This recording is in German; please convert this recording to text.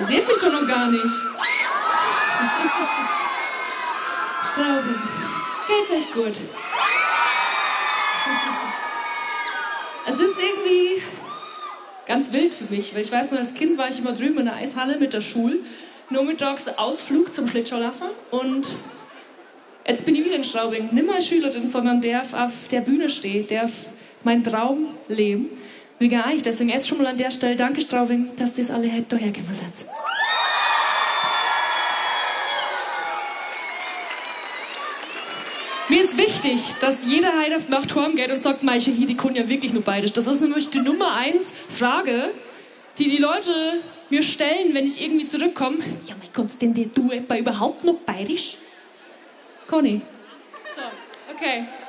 Ihr seht mich doch noch gar nicht. Straubing, geht's euch gut? Es ist irgendwie ganz wild für mich, weil ich weiß noch, als Kind war ich immer drüben in der Eishalle mit der Schule, nur mittags Ausflug zum Schlittschuhlaufen und jetzt bin ich wieder in Straubing, nicht mehr als Schülerin, sondern darf auf der Bühne stehen, darf mein Traum leben. Wie gar nicht, deswegen jetzt schon mal an der Stelle danke Straubing, dass ihr das alle hierher gekommen seid. Mir ist wichtig, dass jeder heute auf Nacht heimgeht und sagt, Maische, hier, die können ja wirklich nur bayerisch. Das ist nämlich die Nummer 1 Frage, die Leute mir stellen, wenn ich irgendwie zurückkomme. Ja, mein, kommst denn du etwa überhaupt noch bayerisch? Conny. So, okay.